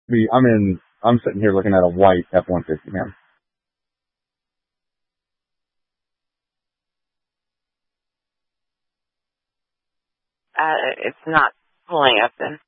I'm sitting here looking at a white F-150, man. It's not pulling up then.